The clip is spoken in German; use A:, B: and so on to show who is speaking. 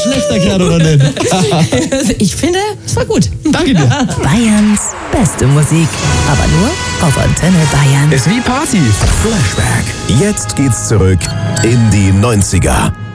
A: schlechter gerade, oder nicht?
B: Ich finde, es war gut.
A: Danke dir.
C: Bayerns beste Musik. Aber nur auf Antenne Bayern.
A: Ist wie Party.
D: Flashback. Jetzt geht's zurück in die 90er.